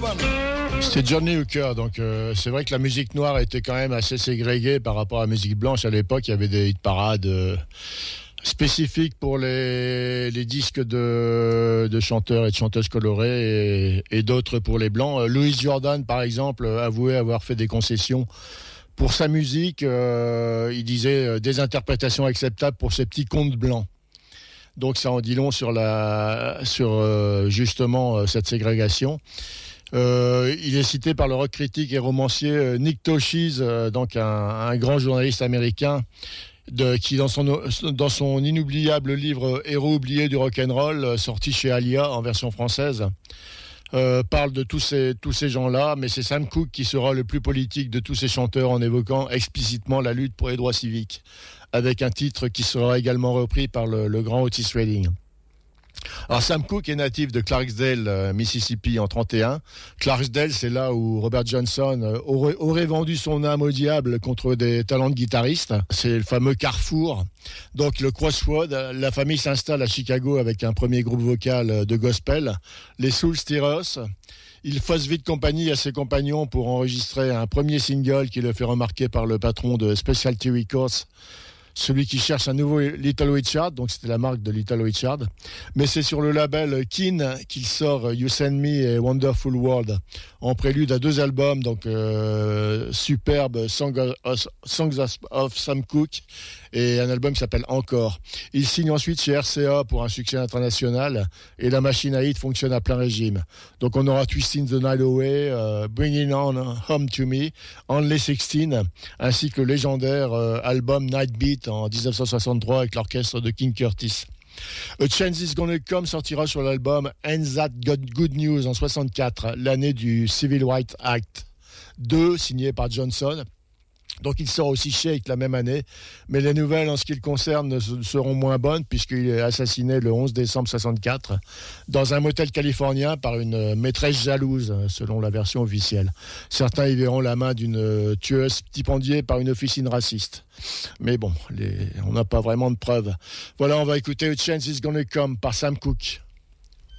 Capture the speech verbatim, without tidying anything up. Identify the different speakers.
Speaker 1: C'était Johnny Hooker, donc euh, c'est vrai que la musique noire était quand même assez ségrégée par rapport à la musique blanche. À l'époque, il y avait des hit parades euh, spécifiques pour les, les disques de, de chanteurs et de chanteuses colorées et, et d'autres pour les blancs. Euh, Louis Jordan, par exemple, avouait avoir fait des concessions pour sa musique. Euh, il disait euh, des interprétations acceptables pour ces petits contes blancs. Donc ça en dit long sur, la, sur euh, justement euh, cette ségrégation. Euh, il est cité par le rock critique et romancier euh, Nick Toshiz, euh, donc un, un grand journaliste américain, de, qui dans son, dans son inoubliable livre Héros oubliés du rock'n'roll, euh, sorti chez Alia en version française, euh, parle de tous ces, tous ces gens-là, mais c'est Sam Cooke qui sera le plus politique de tous ces chanteurs en évoquant explicitement la lutte pour les droits civiques, avec un titre qui sera également repris par le, le grand Otis Redding. Alors Sam Cooke est natif de Clarksdale, euh, Mississippi en trente et un. Clarksdale, c'est là où Robert Johnson euh, aurait, aurait vendu son âme au diable contre des talents de guitaristes. C'est le fameux carrefour. Donc le Crossroad, la famille s'installe à Chicago avec un premier groupe vocal de gospel, les Soul Stirrers. Il fasse vite compagnie à ses compagnons pour enregistrer un premier single qui le fait remarquer par le patron de Specialty Records, celui qui cherche un nouveau Little Richard, donc c'était la marque de Little Richard. Mais c'est sur le label Keen qu'il sort You Send Me et Wonderful World, en prélude à deux albums, donc euh, superbe Song of, Songs of Sam Cooke et un album qui s'appelle Encore. Il signe ensuite chez R C A pour un succès international et la machine à hit fonctionne à plein régime. Donc on aura Twisting the Night Away, euh, Bringing On Home to Me, Only sixteen, ainsi que le légendaire euh, album Night Beat en dix-neuf cent soixante-trois avec l'orchestre de King Curtis. A Change Is Gonna Come sortira sur l'album And That Got Good News en soixante-quatre, l'année du Civil Rights Act deux, signé par Johnson. Donc il sort aussi Shake la même année, mais les nouvelles en ce qui le concerne seront moins bonnes puisqu'il est assassiné le onze décembre soixante-quatre dans un motel californien par une maîtresse jalouse, selon la version officielle. Certains y verront la main d'une tueuse stipendiée par une officine raciste. Mais bon, les... on n'a pas vraiment de preuves. Voilà, on va écouter A Chance Is Gonna Come par Sam Cooke.